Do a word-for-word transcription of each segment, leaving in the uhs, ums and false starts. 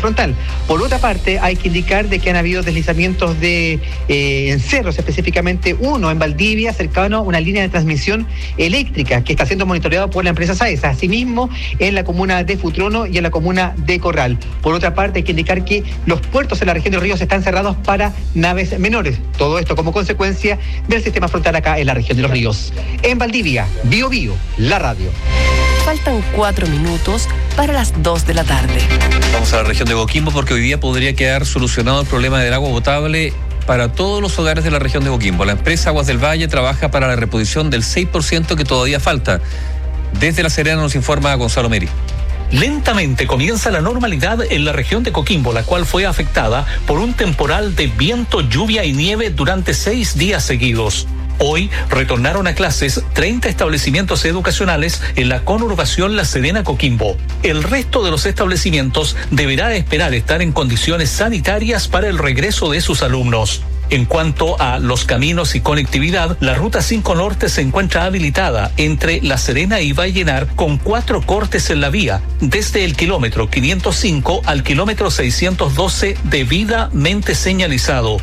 frontal. Por otra parte, hay que indicar de que han habido deslizamientos de eh, en cerros, específicamente uno en Valdivia, cercano a una línea de transmisión eléctrica que está siendo monitoreado por la empresa SAESA. Asimismo, en la comuna de Futrono y en la comuna de Corral. Por otra parte, hay que indicar que los puertos en la región de los ríos están cerrados para naves menores. Todo esto como consecuencia del sistema frontal acá en la región de los ríos. En Valdivia, Bio Bio, la radio. Faltan cuatro minutos para las dos de la tarde. Vamos a la región de Coquimbo porque hoy día podría quedar solucionado el problema del agua potable para todos los hogares de la región de Coquimbo. La empresa Aguas del Valle trabaja para la reposición del seis por ciento que todavía falta. Desde La Serena nos informa Gonzalo Meri. Lentamente comienza la normalidad en la región de Coquimbo, la cual fue afectada por un temporal de viento, lluvia y nieve durante seis días seguidos. Hoy retornaron a clases treinta establecimientos educacionales en la conurbación La Serena-Coquimbo. El resto de los establecimientos deberá esperar estar en condiciones sanitarias para el regreso de sus alumnos. En cuanto a los caminos y conectividad, la Ruta cinco Norte se encuentra habilitada entre La Serena y Vallenar con cuatro cortes en la vía, desde el kilómetro quinientos cinco al kilómetro seiscientos doce debidamente señalizado.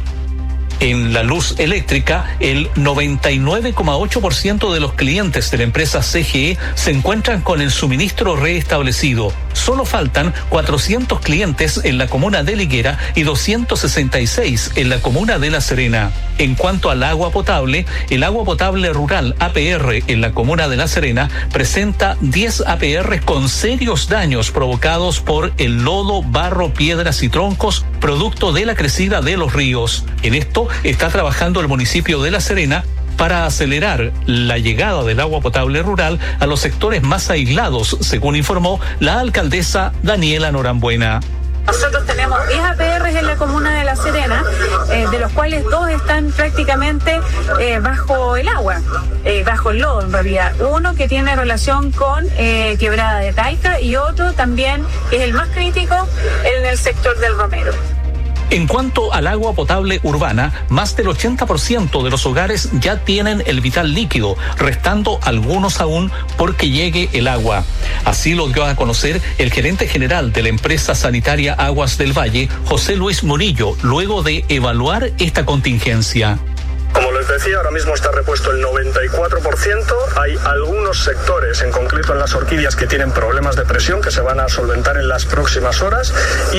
En la luz eléctrica, el noventa y nueve coma ocho por ciento de los clientes de la empresa C G E se encuentran con el suministro reestablecido. Solo faltan cuatrocientos clientes en la comuna de Liguera y doscientos sesenta y seis en la comuna de La Serena. En cuanto al agua potable, el agua potable rural A P R en la comuna de La Serena presenta diez A P R con serios daños provocados por el lodo, barro, piedras y troncos, producto de la crecida de los ríos. En esto está trabajando el municipio de La Serena para acelerar la llegada del agua potable rural a los sectores más aislados, según informó la alcaldesa Daniela Norambuena. Nosotros tenemos diez A P Rs en la comuna de La Serena, eh, de los cuales dos están prácticamente eh, bajo el agua, eh, bajo el lodo en realidad. Uno que tiene relación con eh, Quebrada de Taica y otro también, que es el más crítico, en el sector del Romero. En cuanto al agua potable urbana, más del ochenta por ciento de los hogares ya tienen el vital líquido, restando algunos aún porque llegue el agua. Así lo dio a conocer el gerente general de la empresa sanitaria Aguas del Valle, José Luis Murillo, luego de evaluar esta contingencia. Como les decía, ahora mismo está repuesto el noventa y cuatro por ciento. Hay algunos sectores, en concreto en las orquídeas, que tienen problemas de presión que se van a solventar en las próximas horas.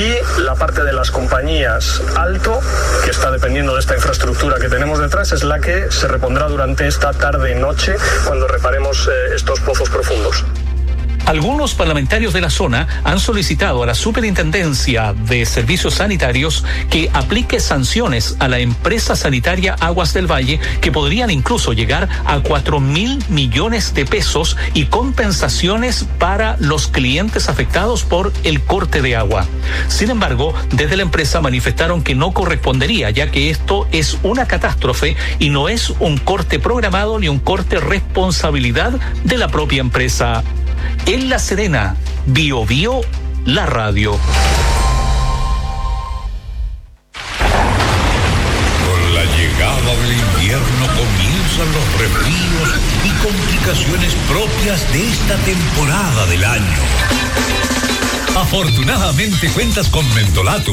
Y la parte de las compañías alto, que está dependiendo de esta infraestructura que tenemos detrás, es la que se repondrá durante esta tarde-noche cuando reparemos eh, estos pozos profundos. Algunos parlamentarios de la zona han solicitado a la Superintendencia de Servicios Sanitarios que aplique sanciones a la empresa sanitaria Aguas del Valle que podrían incluso llegar a cuatro mil millones de pesos y compensaciones para los clientes afectados por el corte de agua. Sin embargo, desde la empresa manifestaron que no correspondería, ya que esto es una catástrofe y no es un corte programado ni un corte responsabilidad de la propia empresa. En La Serena, Bio Bio, la radio. Con la llegada del invierno comienzan los resfríos y complicaciones propias de esta temporada del año. Afortunadamente cuentas con Mentolatum,